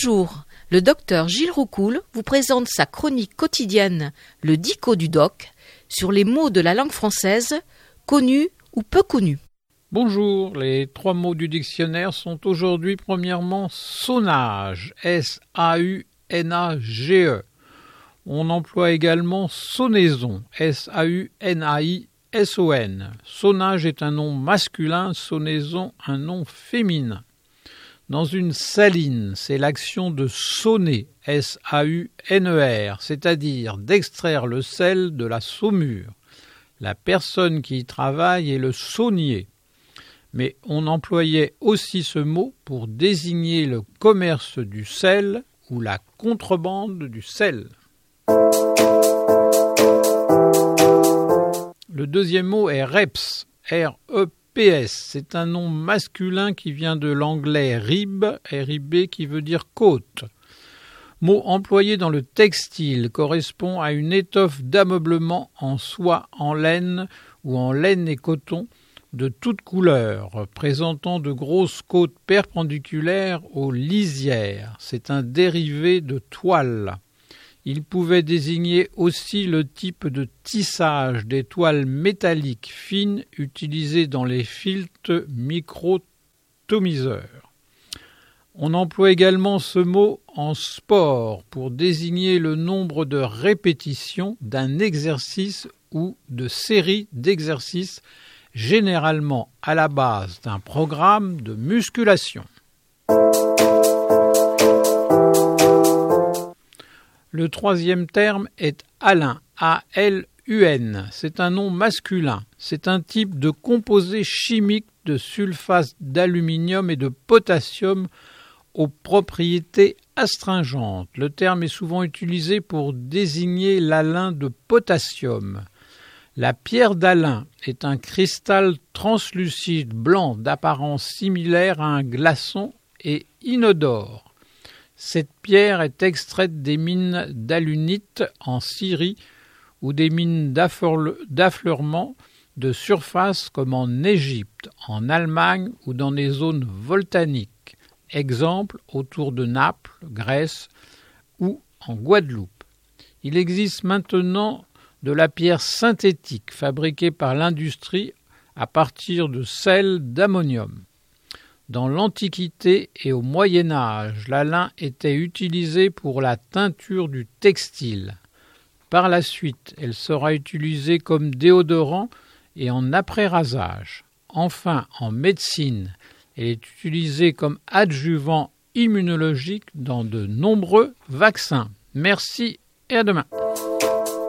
Bonjour, le docteur Gilles Roucoul vous présente sa chronique quotidienne, le Dico du Doc, sur les mots de la langue française, connus ou peu connus. Bonjour, les 3 mots du dictionnaire sont aujourd'hui premièrement sonnage, S-A-U-N-A-G-E. On emploie également sonnaison, S-A-U-N-A-I-S-O-N. Sonnage est un nom masculin, sonnaison un nom féminin. Dans une saline, c'est l'action de sonner, S-A-U-N-E-R, c'est-à-dire d'extraire le sel de la saumure. La personne qui y travaille est le saunier. Mais on employait aussi ce mot pour désigner le commerce du sel ou la contrebande du sel. Le deuxième mot est reps, R-E-P-S. C'est un nom masculin qui vient de l'anglais rib, R-I-B, qui veut dire côte. Mot employé dans le textile, correspond à une étoffe d'ameublement en soie, en laine ou en laine et coton, de toutes couleurs, présentant de grosses côtes perpendiculaires aux lisières. C'est un dérivé de toile. Il pouvait désigner aussi le type de tissage des toiles métalliques fines utilisées dans les filtres microtomiseurs. On emploie également ce mot en sport pour désigner le nombre de répétitions d'un exercice ou de séries d'exercices généralement à la base d'un programme de musculation. Le troisième terme est alun, A-L-U-N. C'est un nom masculin. C'est un type de composé chimique de sulfate d'aluminium et de potassium aux propriétés astringentes. Le terme est souvent utilisé pour désigner l'alun de potassium. La pierre d'alun est un cristal translucide blanc d'apparence similaire à un glaçon et inodore. Cette pierre est extraite des mines d'alunite en Syrie ou des mines d'affleurement de surface comme en Égypte, en Allemagne ou dans des zones volcaniques. Exemple autour de Naples, Grèce ou en Guadeloupe. Il existe maintenant de la pierre synthétique fabriquée par l'industrie à partir de sel d'ammonium. Dans l'Antiquité et au Moyen Âge, l'alun était utilisé pour la teinture du textile. Par la suite, elle sera utilisée comme déodorant et en après-rasage. Enfin, en médecine, elle est utilisée comme adjuvant immunologique dans de nombreux vaccins. Merci et à demain.